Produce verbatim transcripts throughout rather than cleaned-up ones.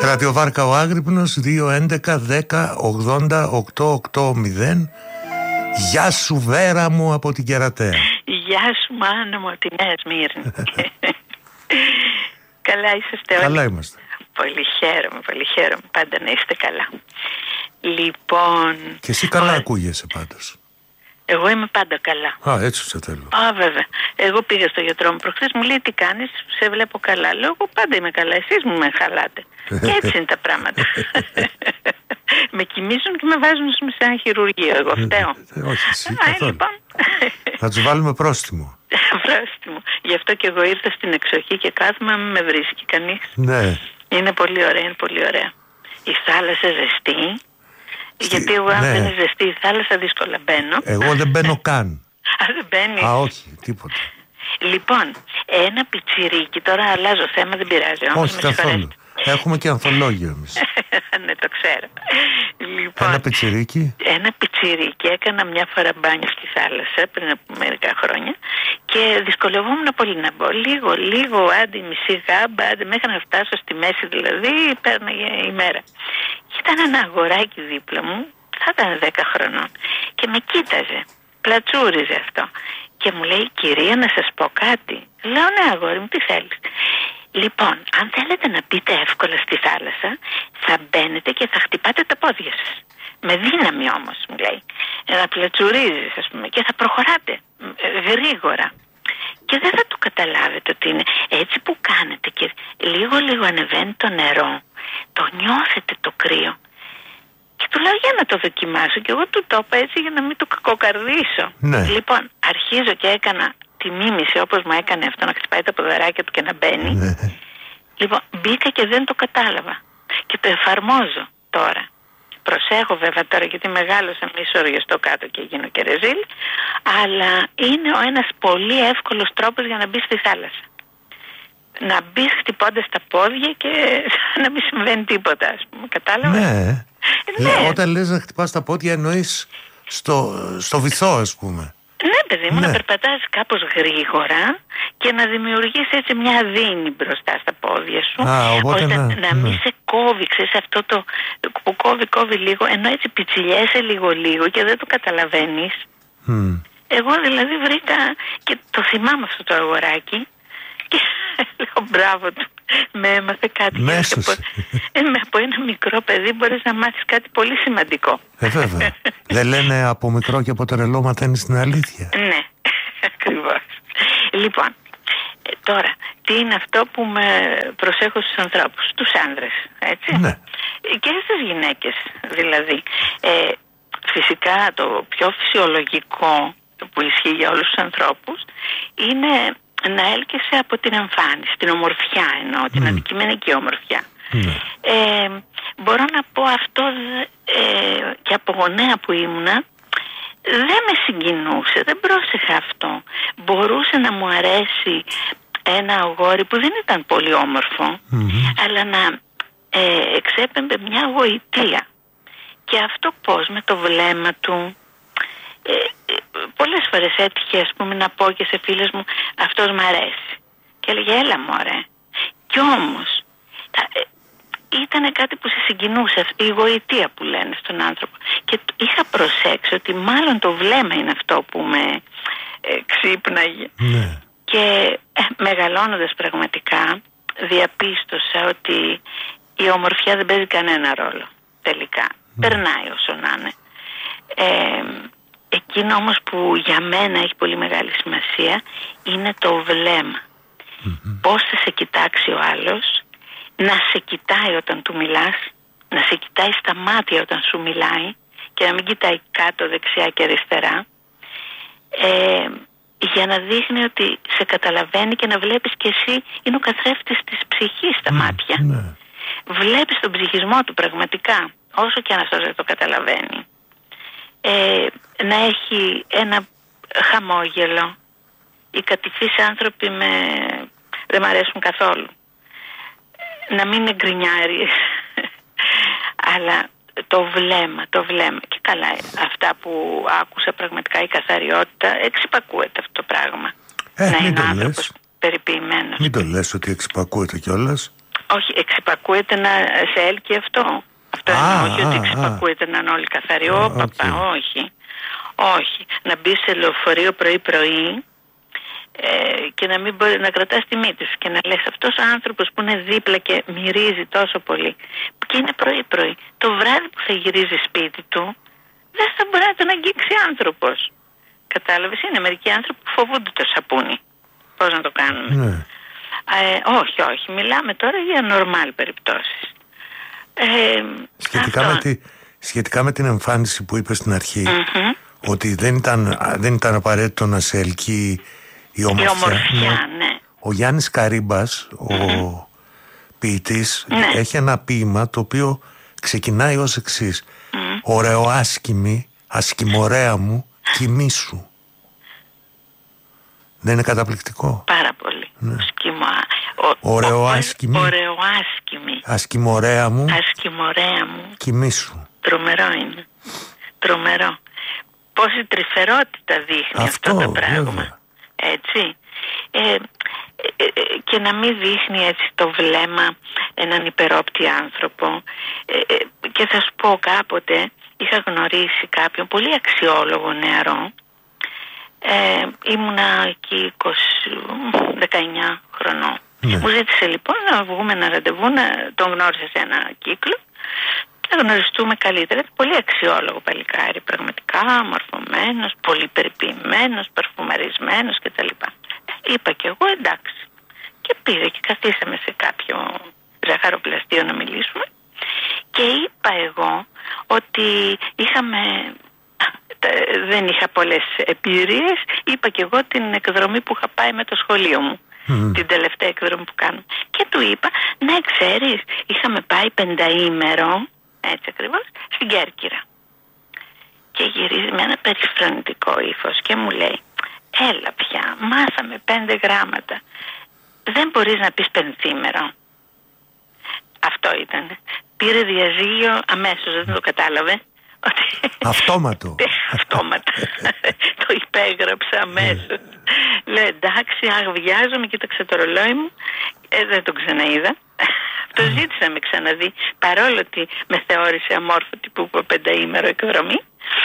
Στρατιωβάρκα ο Άγρυπνος, δύο έντεκα δέκα ογδόντα οκτώ ογδόντα. Γεια σου Βέρα μου από την Κερατέα. Γεια σου Μάνα μου από τη Νέα Σμύρνη. Καλά είσαστε όλοι? Καλά είμαστε. Πολύ χαίρομαι, πολύ χαίρομαι. Πάντα να είστε καλά. Λοιπόν... Και εσύ καλά ο... ακούγεσαι πάντως. Εγώ είμαι πάντα καλά. Α, έτσι σε θέλω. Α, βέβαια. Εγώ πήγα στο γιατρό μου προχθές, μου λέει τι κάνεις, σε βλέπω καλά. Λέω, εγώ πάντα είμαι καλά, εσείς μου με χαλάτε. Και έτσι είναι τα πράγματα. Με κοιμίζουν και με βάζουν σε ένα χειρουργείο. Εγώ φταίω. Όχι, εσύ Α, καθόλου. λοιπόν. Θα τους βάλουμε πρόστιμο. Πρόστιμο. Γι' αυτό και εγώ ήρθα στην εξοχή και κάθομαι, μην με βρίσκει κανείς. Ναι. Είναι πολύ ωραία, είναι πολύ ωραία. Η θάλασσα ζεστή. Στη... Γιατί εγώ αν ναι. δεν είναι ζεστή η θάλασσα δύσκολα μπαίνω. Εγώ δεν μπαίνω καν. Α, δεν μπαίνεις? Α, όχι, τίποτα. Λοιπόν, ένα πιτσιρίκι, τώρα αλλάζω θέμα, δεν πειράζει. Όμως, όχι καθόλου. Έχουμε και ανθολόγιο εμείς. Ναι, το ξέρω. Λοιπόν, ένα πιτσιρίκι. Ένα πιτσιρίκι. Έκανα μια φορά μπάνιο στη θάλασσα πριν από μερικά χρόνια και δυσκολευόμουν πολύ να μπω. Λίγο, λίγο, άντι μισή γάμπα, άντι μέχρι να φτάσω στη μέση δηλαδή, πέρναγε η μέρα. Και ήταν ένα αγοράκι δίπλα μου, θα ήταν δέκα χρονών, και με κοίταζε. Πλατσούριζε αυτό. Και μου λέει, κυρία, να σας πω κάτι. Λέω, ναι αγόρι μου, τι θέλεις? Λοιπόν, αν θέλετε να μπείτε εύκολα στη θάλασσα, θα μπαίνετε και θα χτυπάτε τα πόδια σας. Με δύναμη όμως, μου λέει. Να πλατσουρίζεις, ας πούμε, και θα προχωράτε γρήγορα. Και δεν θα το καταλάβετε ότι είναι έτσι που κάνετε και λίγο-λίγο ανεβαίνει το νερό. Το νιώθετε το κρύο. Και του λέω, για να το δοκιμάσω. Και εγώ του το είπα έτσι για να μην το κακοκαρδίσω. Ναι. Λοιπόν, αρχίζω και έκανα τη μίμηση όπως μου έκανε αυτό, να χτυπάει τα ποδαράκια του και να μπαίνει. Ναι. Λοιπόν, μπήκα και δεν το κατάλαβα. Και το εφαρμόζω τώρα. Προσέχω βέβαια τώρα γιατί μεγάλωσα, μη σοριαστώ κάτω και γίνω και ρεζίλ. Αλλά είναι ο ένας πολύ εύκολος τρόπος για να μπει στη θάλασσα. Να μπει χτυπώντας τα πόδια και να μην συμβαίνει τίποτα, ας πούμε. Κατάλαβα. Ναι. Ναι. Ε, όταν λες να χτυπάς τα πόδια εννοείς στο, στο βυθό, ας πούμε. Ναι, παιδί μου, ναι. Να περπατάς κάπως γρήγορα και να δημιουργείς έτσι μια δίνη μπροστά στα πόδια σου. Α, οπότε ώστε να, να μην ναι. σε κόβει, ξέρεις, αυτό το που κόβει, κόβει λίγο, ενώ έτσι πιτσιλιέσαι λίγο-λίγο και δεν το καταλαβαίνεις. Mm. Εγώ δηλαδή βρήκα και το θυμάμαι αυτό το αγοράκι και λέω μπράβο του, με έμαθε κάτι. Μέσος. Από, ε, από ένα μικρό παιδί μπορείς να μάθεις κάτι πολύ σημαντικό. Ε, βέβαια. Δεν λένε από μικρό και από τρελό μαθαίνεις την αλήθεια. Ναι, ακριβώς. Λοιπόν, τώρα, τι είναι αυτό που με προσέχω στους ανθρώπους, τους άνδρες, έτσι. Ναι. Και στις γυναίκες, δηλαδή. Ε, φυσικά το πιο φυσιολογικό που ισχύει για όλους τους ανθρώπους είναι να έλκεσαι από την εμφάνιση, την ομορφιά εννοώ, mm. την αντικειμενική ομορφιά. Mm. Ε, μπορώ να πω αυτό ε, και από γονέα που ήμουνα, δεν με συγκινούσε, δεν πρόσεχα αυτό. Μπορούσε να μου αρέσει ένα αγόρι που δεν ήταν πολύ όμορφο, mm-hmm. αλλά να ε, εξέπεμπε μια γοητεία. Και αυτό πώς, με το βλέμμα του, ε, ε, πολλές φορές έτυχε, ας πούμε, να πω και σε φίλες μου, αυτός μ' αρέσει. Και έλεγε, έλα μωρέ. Κι όμως, ε, ήταν κάτι που σε συγκινούσε, η γοητεία που λένε στον άνθρωπο. Και είχα προσέξει ότι μάλλον το βλέμμα είναι αυτό που με ε, ξύπναγε. Ναι. Και ε, μεγαλώνοντας πραγματικά, διαπίστωσα ότι η ομορφιά δεν παίζει κανένα ρόλο τελικά. Ναι. Περνάει όσο να είναι. Ε, εκείνο όμως που για μένα έχει πολύ μεγάλη σημασία είναι το βλέμμα. Mm-hmm. Πώς θα σε κοιτάξει ο άλλος, να σε κοιτάει όταν του μιλάς, να σε κοιτάει στα μάτια όταν σου μιλάει και να μην κοιτάει κάτω, δεξιά και αριστερά, ε, για να δείχνει ότι σε καταλαβαίνει και να βλέπεις και εσύ είναι ο καθρέφτης της ψυχής στα mm, μάτια. Ναι. Βλέπεις τον ψυχισμό του πραγματικά, όσο και αν αυτός δεν το καταλαβαίνει. Ε, να έχει ένα χαμόγελο. Οι κατηφείς άνθρωποι με... δεν μ' αρέσουν καθόλου. Να μην είναι γκρινιάρης. Αλλά το βλέμμα, το βλέμμα. Και καλά, αυτά που άκουσα πραγματικά, η καθαριότητα, εξυπακούεται αυτό το πράγμα. Ε, να μην είναι το άνθρωπος λες. Περιποιημένος. Μην το λες ότι εξυπακούεται κιόλας. Όχι, εξυπακούεται να σε έλκει αυτό. Αυτό Α, εννοώ, όχι α, ότι α. εξυπακούεται να είναι όλοι καθαροί. Ω, Okay. παπά, όχι. Όχι. Να μπει σε λεωφορείο πρωί-πρωί ε, και να μην μπορεί να κρατάς τη μύτη σου και να λες αυτός ο άνθρωπος που είναι δίπλα και μυρίζει τόσο πολύ και είναι πρωί-πρωί, το βράδυ που θα γυρίζει σπίτι του δεν θα μπορεί να τον αγγίξει άνθρωπος. Κατάλαβες, είναι μερικοί άνθρωποι που φοβούνται το σαπούνι. Πώς να το κάνουμε. Ναι. Ε, όχι, όχι. Μιλάμε τώρα για νορμάλ περιπτώσεις. Ε, Σχετικά, με τη, σχετικά με την εμφάνιση που είπε στην αρχή, mm-hmm. ότι δεν ήταν, δεν ήταν απαραίτητο να σε ελκύει η ομορφιά. Η ομορφιά, ναι. ναι. Ο Γιάννης Καρύμπας, mm-hmm. ο ποιητής, ναι. έχει ένα ποίημα το οποίο ξεκινάει ως εξής. Mm. Ωραιοάσκημη, ασκημωρέα μου, κοιμήσου. Δεν είναι καταπληκτικό? Πάρα πολύ. Ναι. Σκημα... Ωραιοάσκημη. Ωραιοάσκημη. Ασκημωρέα μου. Ασκημωρέα μου. Κοιμήσου. Τρομερό είναι. Τρομερό. Πόση τρυφερότητα δείχνει αυτό, αυτό το πράγμα. Βέβαια. Έτσι. Ε, ε, ε, και να μην δείχνει έτσι το βλέμμα έναν υπερόπτη άνθρωπο. Ε, ε, και θα σου πω, κάποτε είχα γνωρίσει κάποιον πολύ αξιόλογο νεαρό. Ε, ήμουνα εκεί είκοσι, δεκαεννιά χρονών. Ναι. Μου ζήτησε λοιπόν να βγούμε ένα ραντεβού, να τον γνώρισε σε ένα κύκλο, να γνωριστούμε καλύτερα. Πολύ αξιόλογο παλικάρι, πραγματικά μορφωμένος, πολύ περιποιημένος, παρφουμαρισμένος κτλ. Είπα κι εγώ εντάξει. Και πήγα και καθίσαμε σε κάποιο ζαχαροπλαστείο να μιλήσουμε και είπα εγώ ότι είχαμε... δεν είχα πολλές εμπειρίες. Είπα και εγώ την εκδρομή που είχα πάει με το σχολείο μου, mm. την τελευταία εκδρομή που κάνω, και του είπα, ναι ξέρεις, είχαμε πάει πενταήμερο, έτσι ακριβώς, στην Κέρκυρα. Και γυρίζει με ένα περιφρονητικό ύφος και μου λέει, έλα πια, μάθαμε πέντε γράμματα, δεν μπορείς να πεις πενθήμερο? Αυτό ήταν. Πήρε διαζύγιο αμέσως, δεν το κατάλαβε. Αυτόματο. Αυτόματα. Το υπέγραψα αμέσως. Λέω εντάξει, αγβιάζομαι, κοίταξε το ρολόι μου. Ε, δεν τον ξαναείδα. Το ζήτησα να με ξαναδεί, παρόλο ότι με θεώρησε αμόρφωτη που είπα πενταήμερο εκδρομή.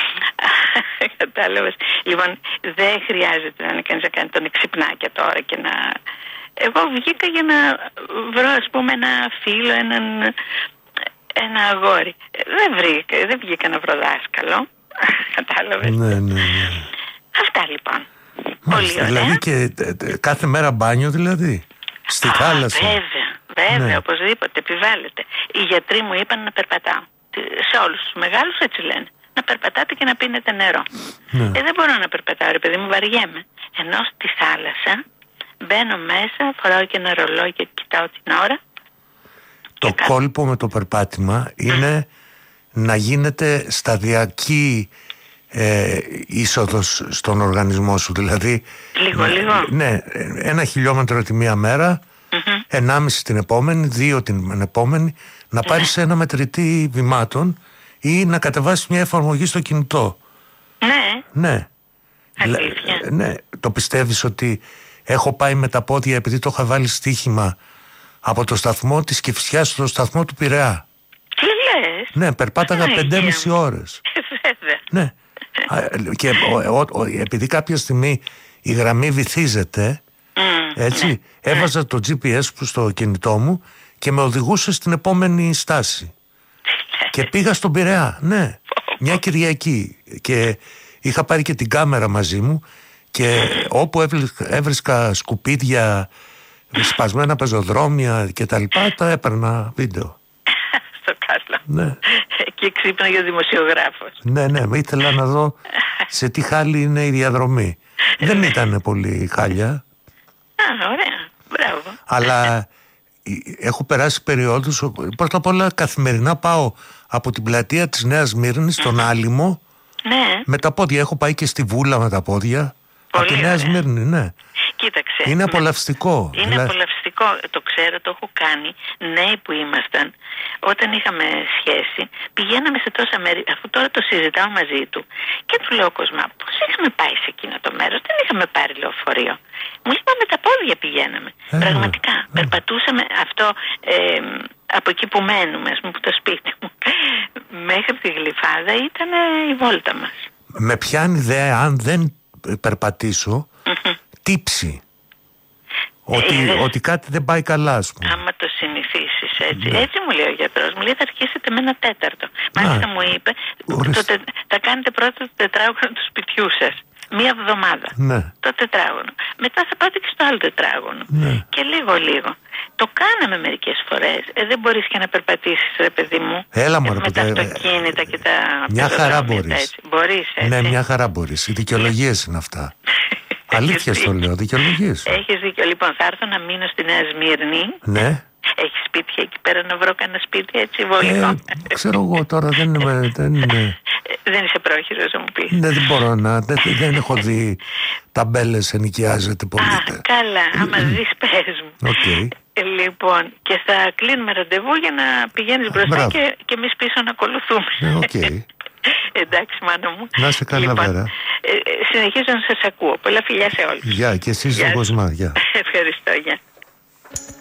Κατάλαβες. Λοιπόν, δεν χρειάζεται να είναι κανείς να κάνει τον εξυπνάκια τώρα και να... Εγώ βγήκα για να βρω, ας πούμε, ένα φίλο, έναν... ένα αγόρι. Δεν βρήκα, δεν βγήκα να βρω δάσκαλο. Κατάλαβες. Ναι, ναι, ναι. Αυτά λοιπόν. Μάλιστα, πολύ ωραία. Δηλαδή και ε, κάθε μέρα μπάνιο δηλαδή. Στη Α, θάλασσα. Βέβαια, βέβαια, ναι. Οπωσδήποτε επιβάλλεται. Οι γιατροί μου είπαν να περπατάω. Σε όλους τους μεγάλους έτσι λένε. Να περπατάτε και να πίνετε νερό. Ναι. Ε, δεν μπορώ να περπατάω, ρε παιδί μου, βαριέμαι. Ενώ στη θάλασσα μπαίνω μέσα, φοράω και ένα ρολόι και κοιτάω την ώρα. Το κόλπο με το περπάτημα είναι mm. να γίνεται σταδιακή ε, είσοδος στον οργανισμό σου. Δηλαδή λίγο, λίγο. Ναι, ένα χιλιόμετρο τη μία μέρα, mm-hmm. ενάμιση την επόμενη, δύο την επόμενη, να πάρεις ναι. ένα μετρητή βημάτων ή να κατεβάσεις μια εφαρμογή στο κινητό. Ναι. Ναι. Αλήθεια. Ναι. Το πιστεύεις ότι έχω πάει με τα πόδια επειδή το είχα βάλει στοίχημα από το σταθμό της Κηφισιάς στο σταθμό του Πειραιά. Τι λες? Ναι, περπάταγα πεντέμιση ώρες. Βέβαια. Ναι. Και ο, ο, ο, επειδή κάποια στιγμή η γραμμή βυθίζεται, mm, έτσι, ναι, έβαζα ναι. το τζι πι ες που στο κινητό μου και με οδηγούσε στην επόμενη στάση. Και πήγα στον Πειραιά, ναι, μια Κυριακή. Και είχα πάρει και την κάμερα μαζί μου και όπου έβρισκα σκουπίδια, σπασμένα πεζοδρόμια και τα λοιπά, τα έπαιρνα βίντεο. Στο κάτω. Ναι. Και ξύπναγε ο δημοσιογράφος. Ναι, ναι, ήθελα να δω σε τι χάλι είναι η διαδρομή. Δεν ήταν πολύ χάλια. Α, ωραία, μπράβο. Αλλά έχω περάσει περιόδους, πρώτα απ' όλα καθημερινά πάω από την πλατεία της Νέας Σμύρνης στον Άλυμο, ναι, με τα πόδια. Έχω πάει και στη Βούλα με τα πόδια. Πολύ από τη Νέα Σμύρνη, ναι. Κοίταξε. Είναι απολαυστικό. Είναι δηλαδή... απολαυστικό, το ξέρω, το έχω κάνει. Νέοι που ήμασταν, όταν είχαμε σχέση, πηγαίναμε σε τόσα μέρη, αφού τώρα το συζητάω μαζί του. Και του λέω, Κοσμά, πώς είχαμε πάει σε εκείνο το μέρος, δεν είχαμε πάρει λεωφορείο. Μου είπα, με τα πόδια πηγαίναμε. Ε, Πραγματικά. Ε. Περπατούσαμε αυτό ε, από εκεί που μένουμε, ας πούμε, που το σπίτι μου, μέχρι τη Γλυφάδα ήταν η βόλτα μας. Με πιάνει ιδέα, αν δεν περπατήσω, mm-hmm. τύψη. Ότι, ε, ότι κάτι δεν πάει καλά, ας πούμε. Άμα το συνηθίσεις έτσι. Ναι. Έτσι μου λέει ο γιατρός. Μου λέει, θα αρχίσετε με ένα τέταρτο. Μάλιστα μου είπε, το τε, θα κάνετε πρώτα το τετράγωνο του σπιτιού σας. Μία εβδομάδα. Ναι. Το τετράγωνο. Μετά θα πάτε και στο άλλο τετράγωνο. Ναι. Και λίγο λίγο. Το κάναμε μερικές φορές. Ε, δεν μπορείς και να περπατήσεις, ρε παιδί μου. Έλα μωρέ, με τα αυτοκίνητα και τα... Μια χαρά μπορείς. Έτσι. Μπορείς, έτσι. Ναι, μια χαρά μπορείς. Οι δικαιολογίες είναι αυτά. Αλήθεια στο λέω, δικαιολογίες. Έχεις δίκιο. Λοιπόν, θα έρθω να μείνω στη Νέα Σμύρνη. Ναι. Έχεις σπίτια εκεί πέρα, να βρω κανένα σπίτι έτσι βολικό? Ε, ξέρω εγώ τώρα, δεν είμαι... Δεν, είμαι... δεν είσαι πρόχειρος να μου πεις. Ναι, δεν μπορώ να... Δεν, δεν έχω δει ταμπέλες ενοικιάζεται πολίτε. Α, καλά, άμα δεις πες μου. Okay. Λοιπόν, και θα κλείνουμε ραντεβού για να πηγαίνεις μπροστά και, και εμείς πίσω να ακολουθούμε. Ναι, οκ. Okay. Εντάξει, μάνα μου. Να σε καλά, λοιπόν, Βέρα. Ε, συνεχίζω να σας ακούω. Πολλά φιλιά σε όλους. Γεια, και εσείς στον Κοσμά. Γεια. Ευχαριστώ, γεια.